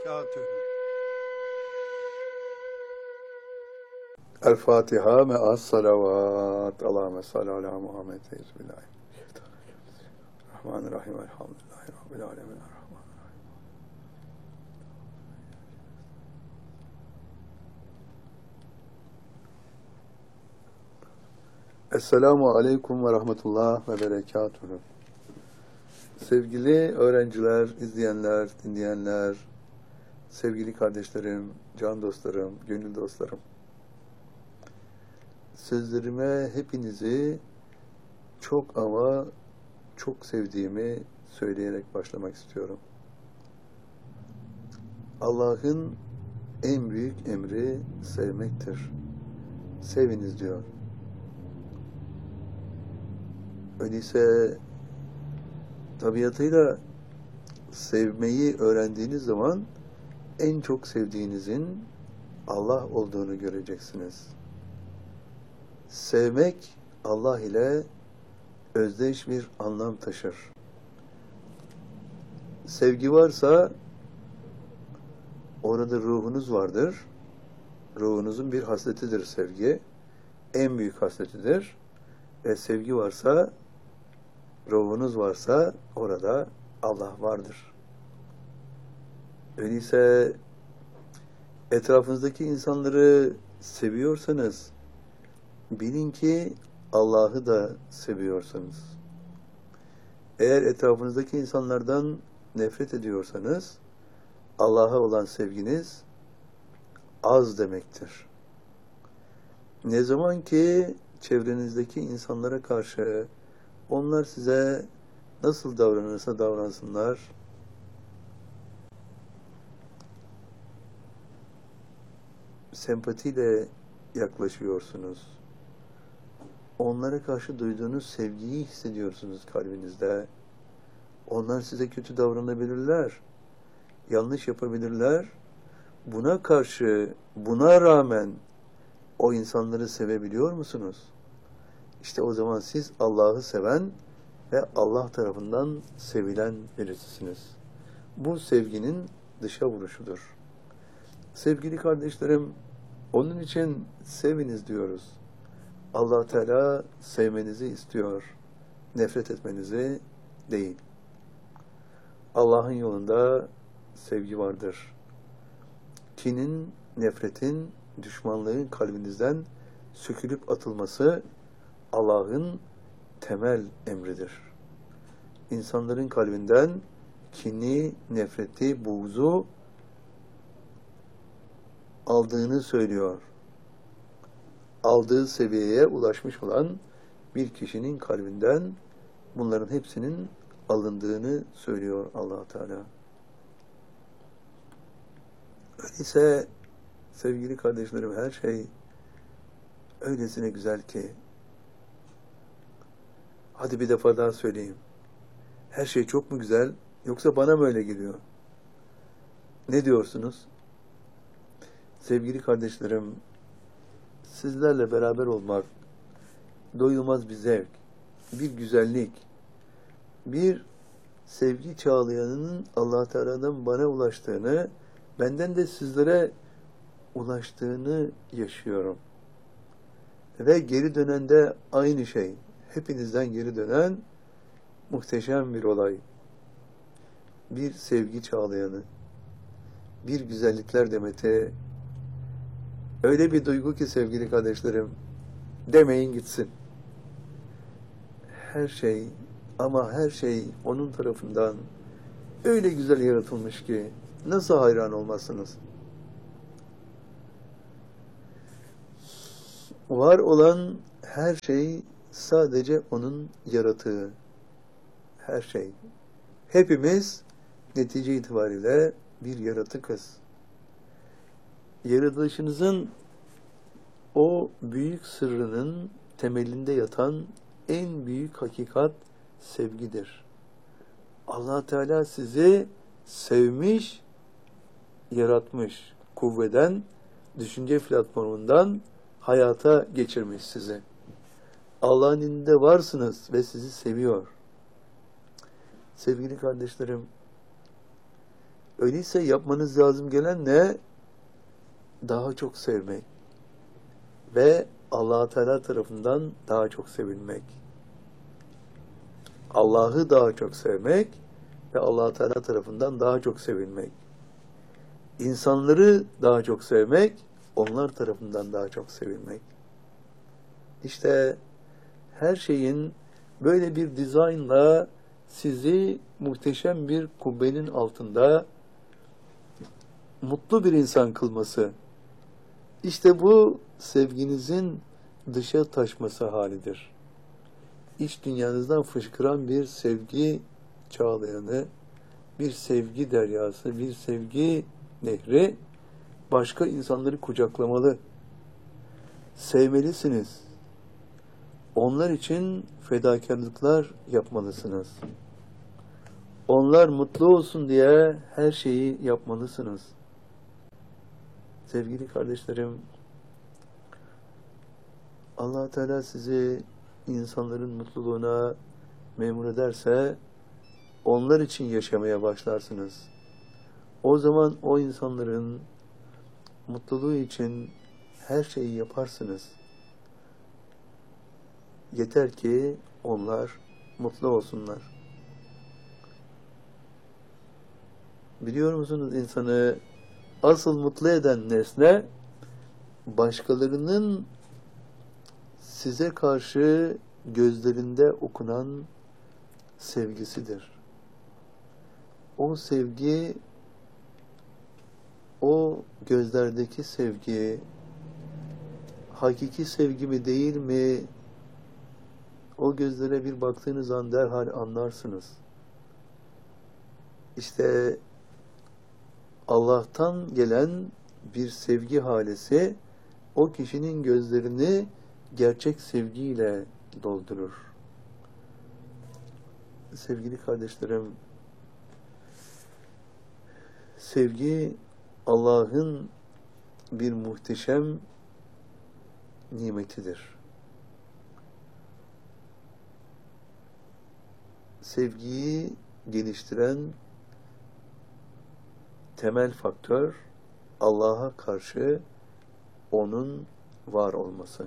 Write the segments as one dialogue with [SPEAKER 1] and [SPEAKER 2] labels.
[SPEAKER 1] وبركاته.
[SPEAKER 2] El-Fatiha me'as salavat. Allahümme salli ala Muhammed. Bismillahirrahmanirrahim. Elhamdülillahi Rabbil alemin. Esselamu aleyküm ve rahmetullah ve berekatuhu. Sevgili öğrenciler, izleyenler, dinleyenler, sevgili kardeşlerim, can dostlarım, gönül dostlarım. Sözlerime hepinizi çok ama çok sevdiğimi söyleyerek başlamak istiyorum. Allah'ın en büyük emri sevmektir. Seviniz diyor. Öyleyse tabiatıyla sevmeyi öğrendiğiniz zaman en çok sevdiğinizin Allah olduğunu göreceksiniz. Sevmek Allah ile özdeş bir anlam taşır. Sevgi varsa orada ruhunuz vardır. Ruhunuzun bir hasletidir sevgi. En büyük hasletidir. Ve sevgi varsa, ruhunuz varsa orada Allah vardır. Öyleyse etrafınızdaki insanları seviyorsanız bilin ki Allah'ı da seviyorsunuz. Eğer etrafınızdaki insanlardan nefret ediyorsanız Allah'a olan sevginiz az demektir. Ne zaman ki çevrenizdeki insanlara karşı onlar size nasıl davranırsa davransınlar, sempatiyle yaklaşıyorsunuz. Onlara karşı duyduğunuz sevgiyi hissediyorsunuz kalbinizde. Onlar size kötü davranabilirler, yanlış yapabilirler. Buna karşı, buna rağmen o insanları sevebiliyor musunuz? İşte o zaman siz Allah'ı seven ve Allah tarafından sevilen birisisiniz. Bu sevginin dışa vuruşudur. Sevgili kardeşlerim, onun için seviniz diyoruz. Allah Teala sevmenizi istiyor. Nefret etmenizi değil. Allah'ın yolunda sevgi vardır. Kinin, nefretin, düşmanlığın kalbinizden sökülüp atılması Allah'ın temel emridir. İnsanların kalbinden kini, nefreti, buğzu aldığını söylüyor. Aldığı seviyeye ulaşmış olan bir kişinin kalbinden bunların hepsinin alındığını söylüyor Allah Teala. Öyleyse sevgili kardeşlerim, her şey öylesine güzel ki, hadi bir defa daha söyleyeyim. Her şey çok mu güzel, yoksa bana mı öyle geliyor? Ne diyorsunuz? Sevgili kardeşlerim, sizlerle beraber olmak doyulmaz bir zevk, bir güzellik, bir sevgi çağlayanının Allah Teala'dan bana ulaştığını, benden de sizlere ulaştığını yaşıyorum. Ve geri dönen de aynı şey. Hepinizden geri dönen muhteşem bir olay. Bir sevgi çağlayanı, bir güzellikler demeti. Öyle bir duygu ki sevgili kardeşlerim, demeyin gitsin. Her şey, ama her şey onun tarafından öyle güzel yaratılmış ki nasıl hayran olmazsınız? Var olan her şey sadece onun yaratığı. Her şey. Hepimiz netice itibariyle bir yaratıkız. Yaratılışınızın o büyük sırrının temelinde yatan en büyük hakikat sevgidir. Allah Teala sizi sevmiş, yaratmış. Kuvveden, düşünce platformundan hayata geçirmiş sizi. Allah'ın elinde varsınız ve sizi seviyor. Sevgili kardeşlerim, Öyleyse yapmanız lazım gelen ne? Daha çok sevmek ve Allah Teala tarafından daha çok sevilmek. Allah'ı daha çok sevmek ve Allah Teala tarafından daha çok sevilmek. İnsanları daha çok sevmek, onlar tarafından daha çok sevilmek. İşte her şeyin böyle bir dizaynla sizi muhteşem bir kubbenin altında mutlu bir insan kılması. İşte bu sevginizin dışa taşması halidir. İç dünyanızdan fışkıran bir sevgi çağlayanı, bir sevgi deryası, bir sevgi nehri başka insanları kucaklamalı. Sevmelisiniz. Onlar için fedakarlıklar yapmalısınız. Onlar mutlu olsun diye her şeyi yapmalısınız. Sevgili kardeşlerim, Allah Teala sizi insanların mutluluğuna memur ederse onlar için yaşamaya başlarsınız. O zaman o insanların mutluluğu için her şeyi yaparsınız. Yeter ki onlar mutlu olsunlar. Biliyor musunuz, insanı asıl mutlu eden nesne başkalarının size karşı gözlerinde okunan sevgisidir. O sevgi, o gözlerdeki sevgi hakiki sevgi mi değil mi? O gözlere bir baktığınız an derhal anlarsınız. İşte Allah'tan gelen bir sevgi halesi o kişinin gözlerini gerçek sevgiyle doldurur. Sevgili kardeşlerim, sevgi Allah'ın bir muhteşem nimetidir. Sevgiyi geliştiren temel faktör Allah'a karşı onun var olması.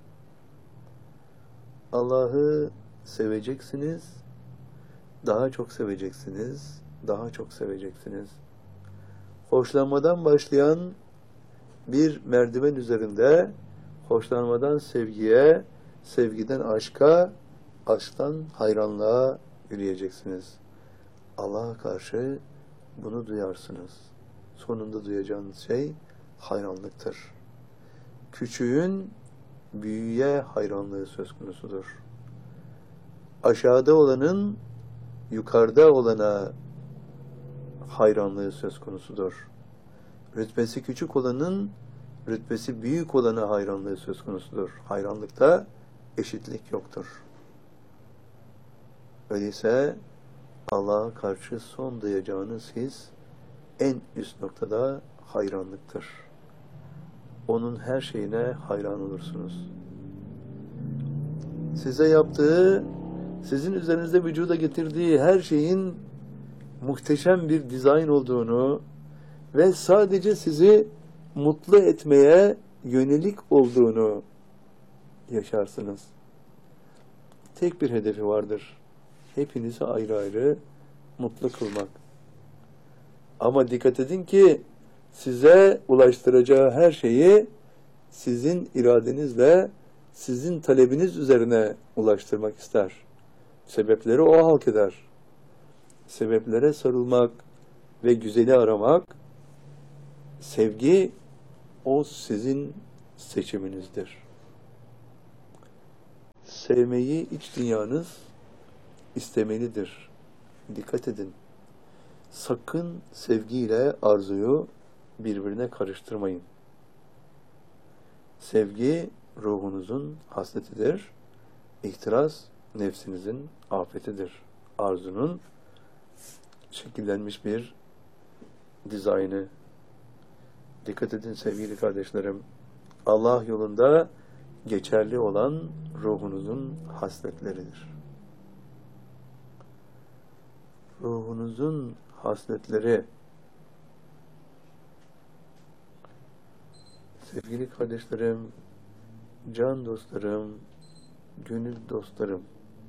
[SPEAKER 2] Allah'ı seveceksiniz, daha çok seveceksiniz, daha çok seveceksiniz. Hoşlanmadan başlayan bir merdiven üzerinde hoşlanmadan sevgiye, sevgiden aşka, aşktan hayranlığa yürüyeceksiniz. Allah'a karşı bunu duyarsınız. Sonunda duyacağınız şey hayranlıktır. Küçüğün büyüğe hayranlığı söz konusudur. Aşağıda olanın yukarıda olana hayranlığı söz konusudur. Rütbesi küçük olanın rütbesi büyük olana hayranlığı söz konusudur. Hayranlıkta eşitlik yoktur. Öyleyse Allah'a karşı son duyacağınız his en üst noktada hayranlıktır. Onun her şeyine hayran olursunuz. Size yaptığı, sizin üzerinizde vücuda getirdiği her şeyin muhteşem bir dizayn olduğunu ve sadece sizi mutlu etmeye yönelik olduğunu yaşarsınız. Tek bir hedefi vardır. Hepinizi ayrı ayrı mutlu kılmak. Ama dikkat edin ki size ulaştıracağı her şeyi sizin iradenizle, sizin talebiniz üzerine ulaştırmak ister. Sebepleri o halk eder. Sebeplere sarılmak ve güzeli aramak, sevgi o sizin seçiminizdir. Sevmeyi iç dünyanız istemelidir. Dikkat edin. Sakın sevgiyle arzuyu birbirine karıştırmayın. Sevgi ruhunuzun hasletidir. İhtiras nefsinizin afetidir. Arzunun şekillenmiş bir dizaynı. Dikkat edin sevgili kardeşlerim. Allah yolunda geçerli olan ruhunuzun hasletleridir. Ruhunuzun hasletleri Sevgili kardeşlerim, can dostlarım, gönül dostlarım,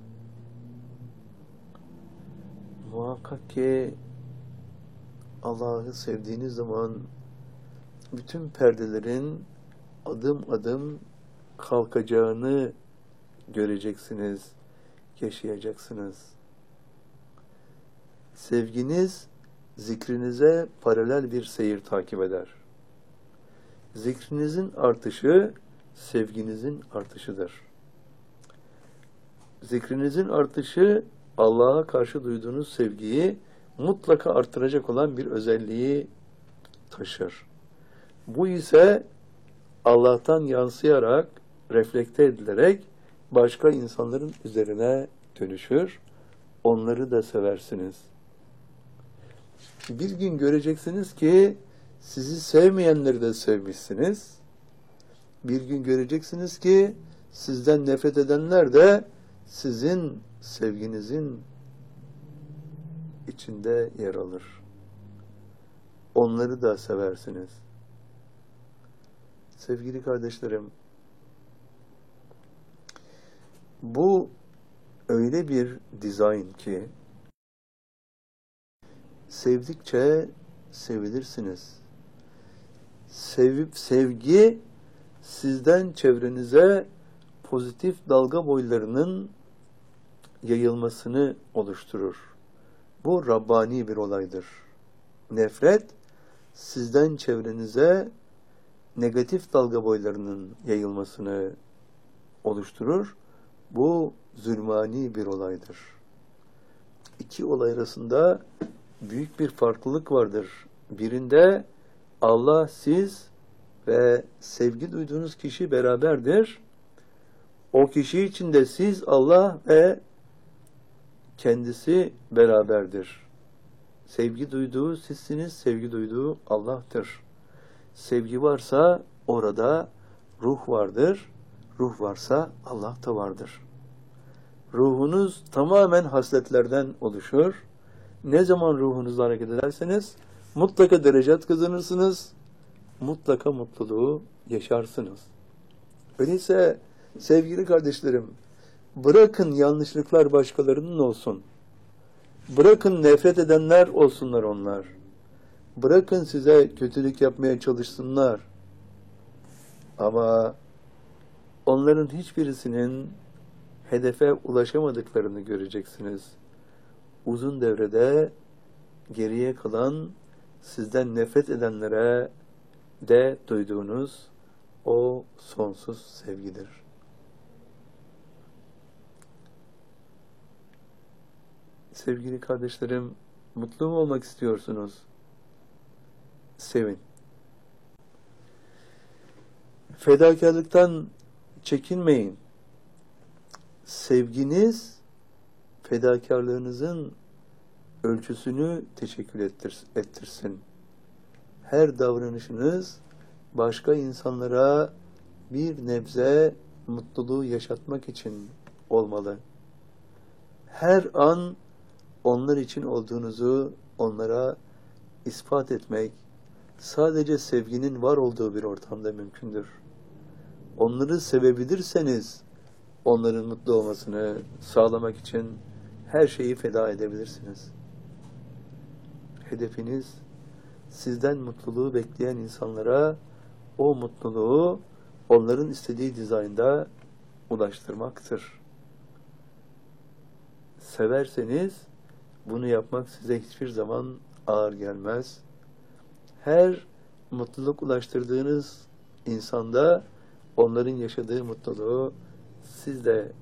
[SPEAKER 2] muhakkak ki Allah'ı sevdiğiniz zaman bütün perdelerin adım adım kalkacağını göreceksiniz, yaşayacaksınız. Sevginiz zikrinize paralel bir seyir takip eder. Zikrinizin artışı sevginizin artışıdır. Zikrinizin artışı Allah'a karşı duyduğunuz sevgiyi mutlaka artıracak olan bir özelliği taşır. Bu ise Allah'tan yansıyarak, reflekte edilerek başka insanların üzerine dönüşür. Onları da seversiniz. Bir gün göreceksiniz ki sizi sevmeyenleri de sevmişsiniz. Bir gün göreceksiniz ki sizden nefret edenler de sizin sevginizin içinde yer alır. Onları da seversiniz. Sevgili kardeşlerim, bu öyle bir dizayn ki sevdikçe sevilirsiniz. Sevgi sizden çevrenize pozitif dalga boylarının yayılmasını oluşturur. Bu Rabbani bir olaydır. Nefret sizden çevrenize negatif dalga boylarının yayılmasını oluşturur. Bu zulmani bir olaydır. İki olay arasında büyük bir farklılık vardır. Birinde Allah, siz ve sevgi duyduğunuz kişi beraberdir. O kişi için de siz, Allah ve kendisi beraberdir. Sevgi duyduğu sizsiniz, sevgi duyduğu Allah'tır. Sevgi varsa orada ruh vardır. Ruh varsa Allah da vardır. Ruhunuz tamamen hasletlerden oluşur. Ne zaman ruhunuzla hareket ederseniz mutlaka derecat kazanırsınız. Mutlaka mutluluğu yaşarsınız. Öyleyse sevgili kardeşlerim, bırakın yanlışlıklar başkalarının olsun. Bırakın nefret edenler olsunlar onlar. Bırakın size kötülük yapmaya çalışsınlar. Ama onların hiçbirisinin hedefe ulaşamadıklarını göreceksiniz. Uzun devrede geriye kalan sizden nefret edenlere de duyduğunuz o sonsuz sevgidir. Sevgili kardeşlerim, mutlu mu olmak istiyorsunuz? Sevin. Fedakarlıktan çekinmeyin. Sevginiz, fedakarlığınızın ölçüsünü teşekkür ettirsin. Her davranışınız başka insanlara bir nebze mutluluğu yaşatmak için olmalı. Her an onlar için olduğunuzu onlara ispat etmek sadece sevginin var olduğu bir ortamda mümkündür. Onları sevebilirseniz onların mutlu olmasını sağlamak için her şeyi feda edebilirsiniz. Hedefiniz sizden mutluluğu bekleyen insanlara o mutluluğu onların istediği dizaynda ulaştırmaktır. Severseniz bunu yapmak size hiçbir zaman ağır gelmez. Her mutluluk ulaştırdığınız insanda onların yaşadığı mutluluğu siz de